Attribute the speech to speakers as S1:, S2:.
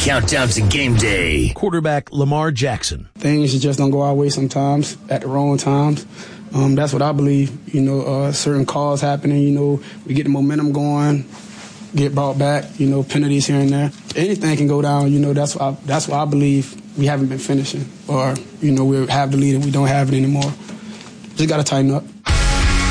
S1: Countdown to game day.
S2: Quarterback Lamar Jackson.
S3: Things just don't go our way sometimes at the wrong times. That's what I believe. Certain calls happening, we get the momentum going, get brought back, penalties here and there. Anything can go down, that's why I believe we haven't been finishing. Or, we have the lead and we don't have it anymore. Just got to tighten up.